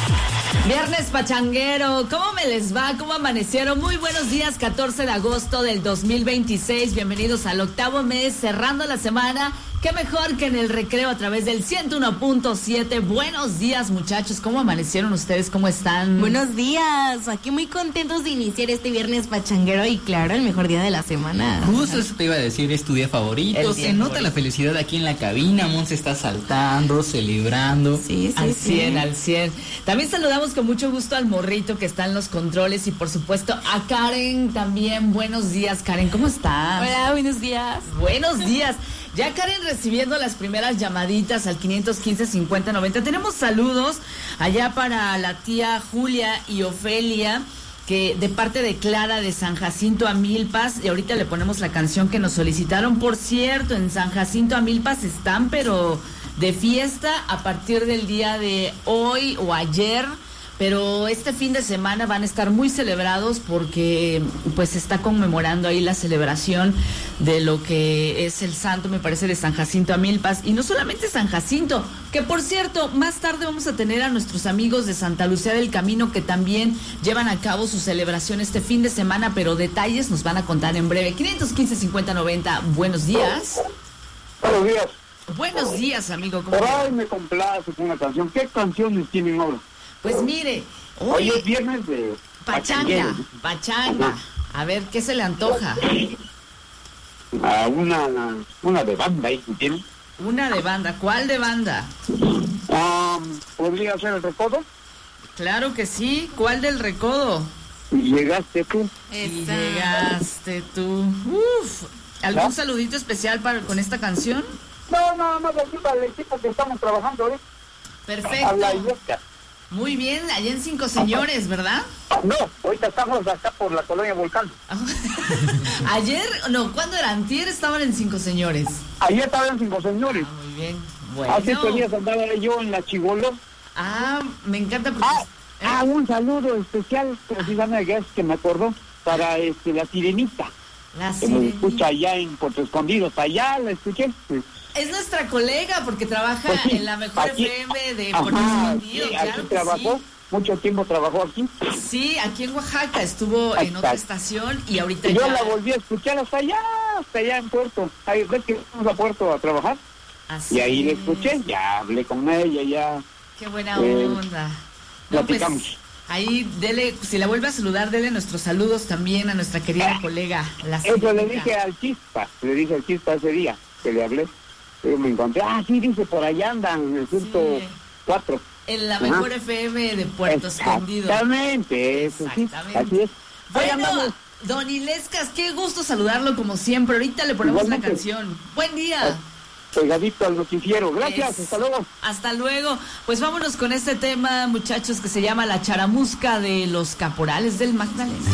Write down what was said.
Viernes pachanguero, ¿cómo me les va? ¿Cómo amanecieron? Muy buenos días, 14 de agosto del 2026. Bienvenidos al octavo mes, cerrando la semana. Qué mejor que en el recreo a través del 101.7. Buenos días, muchachos. ¿Cómo amanecieron ustedes? ¿Cómo están? Buenos días. Aquí muy contentos de iniciar este viernes pachanguero y claro, el mejor día de la semana. Justo eso te iba a decir, es tu día favorito. Se nota la felicidad aquí en la cabina. Monse está saltando, celebrando. Sí, al 100, al 100. También saludamos con mucho gusto al Morrito que está en los controles y por supuesto a Karen también. Buenos días, Karen. ¿Cómo estás? Hola, buenos días. Buenos días. Ya Karen recibiendo las primeras llamaditas al 515-5090. Tenemos saludos allá para la tía Julia y Ofelia, que de parte de Clara de San Jacinto a Milpas, y ahorita le ponemos la canción que nos solicitaron. Por cierto, en San Jacinto a Milpas están, pero de fiesta a partir del día de hoy o ayer. Pero este fin de semana van a estar muy celebrados porque pues se está conmemorando ahí la celebración de lo que es el santo, me parece, de San Jacinto a Milpas. Y no solamente San Jacinto, que por cierto, más tarde vamos a tener a nuestros amigos de Santa Lucía del Camino que también llevan a cabo su celebración este fin de semana, pero detalles nos van a contar en breve. 515-5090, buenos días. Buenos días. Buenos días, amigo. Por ahí me complace con una canción. ¿Qué canciones tienen ahora? Pues mire, hoy es viernes de pachanga. A ver, ¿qué se le antoja? Una de banda ahí, ¿tiene? Una de banda. ¿Cuál de banda? ¿Podría ser el Recodo? Claro que sí. ¿Cuál del Recodo? Llegaste tú. Y llegaste tú. Uf. ¿Algún saludito especial con esta canción? No, aquí para el equipo que estamos trabajando hoy. Perfecto. A la iglesia. Muy bien, allá en Cinco Señores, ¿verdad? No, ahorita estamos acá por la colonia Volcán. ¿Cuándo era? Antier estaban en Cinco Señores. Ayer estaban en Cinco Señores. Muy bien, bueno. Hace 8 días andaba yo en la Chigolo. Me encanta porque... un saludo especial, precisamente, que me acordó, para la Sirenita. La que Sirenita. me escucha allá en Puerto Escondido, allá la escuché. Es nuestra colega porque trabaja en la mejor FM de Puerto Escondido. Sí, claro aquí que trabajó, mucho tiempo trabajó aquí. Sí, aquí en Oaxaca estuvo en otra estación y ahorita yo la volví a escuchar hasta allá en Puerto. Ahí ves que fuimos a Puerto a trabajar. Así y ahí la es. escuché, ya hablé con ella, ya. Qué buena onda. Platicamos. Pues, ahí si la vuelve a saludar, dele nuestros saludos también a nuestra querida colega, la Eso le dije al Chispa ese día que le hablé. Yo me encontré, sí, dice, por allá andan, en el 104. En la mejor FM de Puerto Escondido. Exactamente, eso sí, así es. Bueno, don Ilescas, qué gusto saludarlo como siempre. Ahorita le ponemos la canción. Buen día. Pegadito al noticiero. Gracias, hasta luego. Hasta luego. Pues vámonos con este tema, muchachos, que se llama La Charamusca de los Caporales del Magdalena.